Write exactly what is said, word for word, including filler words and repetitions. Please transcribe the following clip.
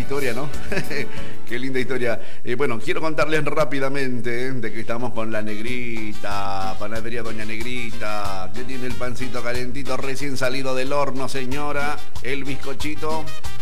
historia, ¿no? Qué linda historia. Eh, bueno, quiero contarles rápidamente, ¿eh?, de que estamos con la Negrita, panadería Doña Negrita, que tiene el pancito calentito recién salido del horno, señora, el bizcochito